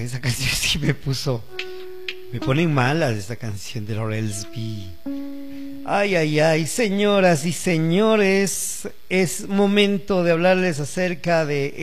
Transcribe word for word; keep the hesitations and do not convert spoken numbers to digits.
esa canción sí me puso, me ponen malas esta canción de Laurelsby. Ay, ay, ay, señoras y señores, es momento de hablarles acerca de